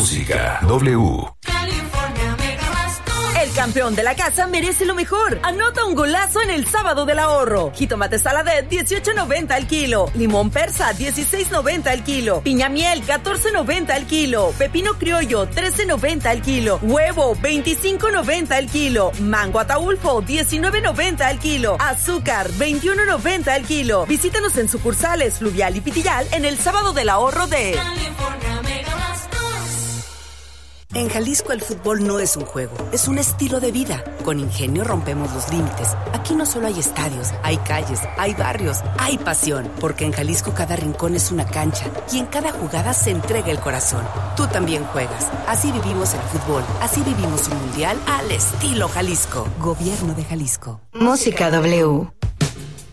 Música W. El campeón de la casa merece lo mejor. Anota un golazo en el sábado del ahorro. Jitomate saladet, 18.90 al kilo. Limón persa, 16.90 al kilo. Piña miel, 14.90 al kilo. Pepino criollo, 13.90 al kilo. Huevo, 25.90 al kilo. Mango ataulfo, 19.90 al kilo. Azúcar, 21.90 al kilo. Visítanos en sucursales Fluvial y Pitillal en el sábado del ahorro de California Mega Bastos. En Jalisco el fútbol no es un juego, es un estilo de vida. Con Ingenio rompemos los límites. Aquí no solo hay estadios, hay calles, hay barrios, hay pasión. Porque en Jalisco cada rincón es una cancha y en cada jugada se entrega el corazón. Tú también juegas. Así vivimos el fútbol, así vivimos un mundial al estilo Jalisco. Gobierno de Jalisco. Música W.